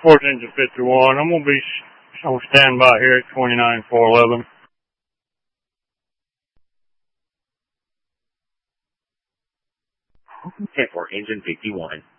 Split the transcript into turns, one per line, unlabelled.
Fourth engine 51. I'm going to be on standby here at 29-411.
Okay, for engine 51.